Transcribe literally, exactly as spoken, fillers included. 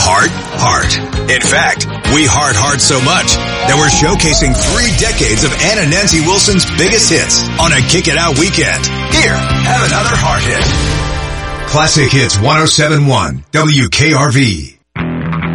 heart hard. In fact, we heart hard so much that we're showcasing three decades of Ann and Nancy Wilson's biggest hits on a Kick It Out weekend. Here, have another heart hit. Classic Hits one oh seven point one W K R V.